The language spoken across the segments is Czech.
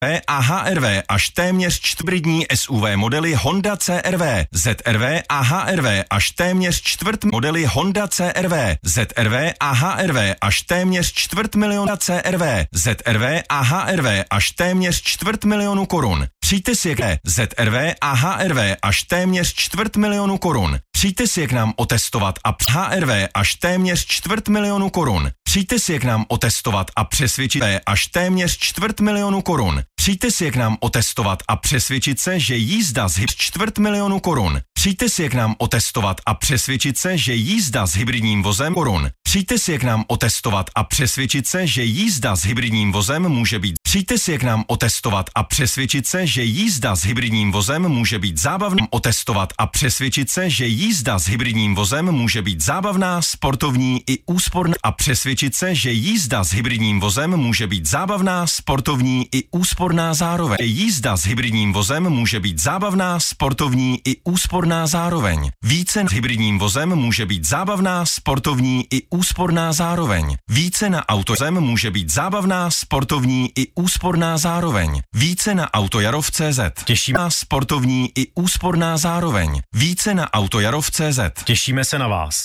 a HR-V až téměř čtvrtbridní SUV modely Honda CR-V, ZR-V a HR-V až téměř čtvrt modely Honda CR-V, ZR-V a HR-V až téměř čtvrt miliona CR-V, ZR-V a HR-V až téměř čtvrt milionu korun. Přijďte si k ZR-V a HR-V až téměř čtvrt milionu korun. Přijďte si k nám otestovat a HR-V až téměř čtvrt milionu korun. Přijďte si k nám otestovat a přesvědčit až téměř čtvrt milionu korun. Přijďte si k nám otestovat a přesvědčit se, že jízda z čtvrt milionu korun. Přijďte si k nám otestovat a přesvědčit se, že jízda s hybridním vozem korun. Přijďte si k nám otestovat a přesvědčit se, že jízda s hybridním vozem může být. Přijďte si k nám otestovat a přesvědčit se, že jízda s hybridním vozem může být zábavná. Otestovat a přesvědčit se, že jízda s hybridním vozem může být zábavná, sportovní i úsporná a přesvědčit se, že jízda s hybridním vozem může být zábavná, sportovní i úsporná zároveň. Jízda s hybridním vozem může být zábavná, sportovní i úsporná zároveň. Více s hybridním vozem může být zábavná, sportovní i úsporná zároveň. Více na autozem může být zábavná, sportovní i úsporná zároveň. Více na autojarov.cz. Těšíme na sportovní i úsporná zároveň. Více na autojarov.cz. Těšíme se na vás.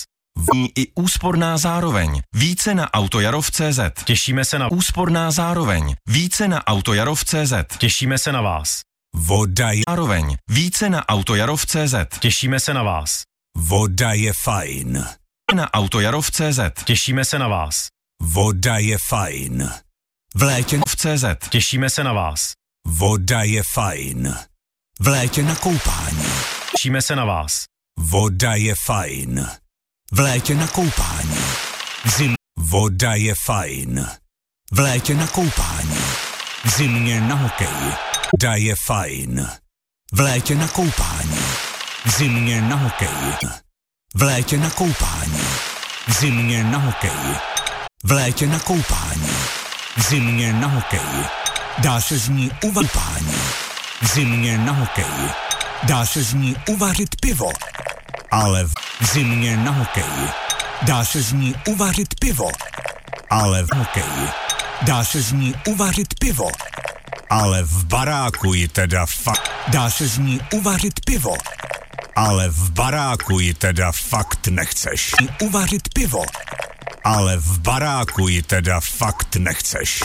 I úsporná zároveň. Více na autojarov.cz. Těšíme se na úsporná zároveň. Více na autojarov.cz. Těšíme se na vás. Voda je Zároveň. Více na autojarov.cz. Těšíme se na vás. Voda je fajn. Na autojarov.cz. Těšíme se na vás. Voda je fajn. V létě v CZ. Těšíme se na vás. Voda je fajn. V létě na koupání. Těšíme se na vás. Voda je fajn. V létě na koupání. V zimě voda je fajn. V létě na koupání. V zimě na hokej. Voda je fajn. V létě na koupání. V zimě na hokej. V létě na koupání. V zimě na hokej. V létě na koupání. V zimě na hokej. Dá se z ní uvařit. V zimě na hokej. Dá se z ní uvařit pivo. Ale v zimě na hokej. Dá se z ní uvařit pivo. Ale v hokeji. Dá se z ní uvařit pivo. Ale v baráku ji teda fakt. Dá se z ní uvařit pivo. Ale v baráku ji teda fakt nechceš. Uvařit pivo. Ale v baráku ji teda fakt nechceš.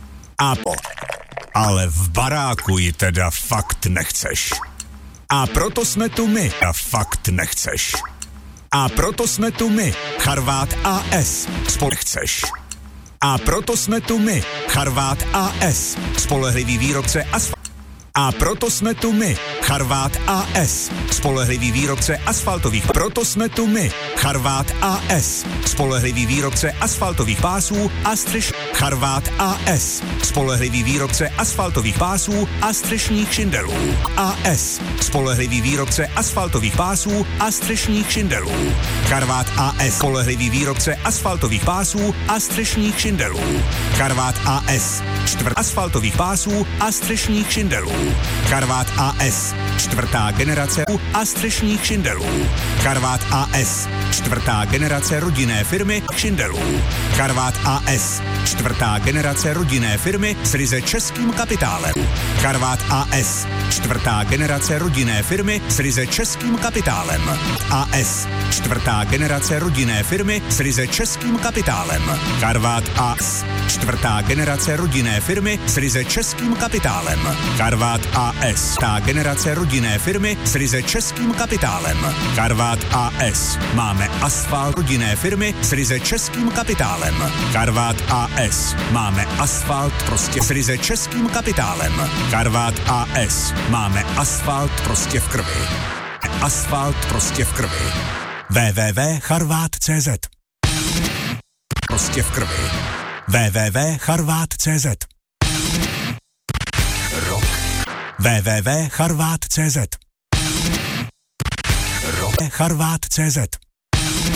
Ale v baráku ji teda fakt nechceš. A proto jsme tu my. A fakt nechceš. A proto jsme tu my. Charvát AS. Chceš. A proto jsme tu my. Charvát AS. Spolehlivý výrobce asfaltu. A proto jsme tu my. Charvát AS. Spolehlivý výrobce asfaltových. Proto jsme tu my. Charvát AS. Spolehlivý výrobce asfaltových pásů a střeš. Charvát AS. Spolehlivý výrobce asfaltových pásů a střešních šindelů. AS. Spolehlivý výrobce asfaltových pásů a střešních šindelů. Charvát AS. Spolehlivý výrobce asfaltových pásů a střešních šindelů. Charvát AS. Asfaltových pásů a střešních šindelů. Charvát AS. Čtvrtá generace a střešních šindelů. Charvát AS. Čtvrtá generace rodinné firmy šindelů. Charvát AS. Čtvrtá generace rodinné firmy s ryze českým kapitálem. Charvát AS. Čtvrtá generace rodinné firmy s ryze českým kapitálem. AS. Čtvrtá generace rodinné firmy s ryze českým kapitálem. Charvát AS. Čtvrtá generace rodinné firmy s ryze českým kapitálem. Charvát AS. Čtvrtá generace rodinné firmy s ryze českým kapitálem. Charvát AS. Máme asfalt rodinné firmy s ryze českým kapitálem. Charvát AS. Máme asfalt prostě s ryze českým kapitálem. Charvát AS. Máme asfalt prostě v krvi. Asfalt prostě v krvi. www.charvat.cz. Prostě v krvi. www.charvat.cz. Rok. www.charvat.cz. Rok. Charvat.cz.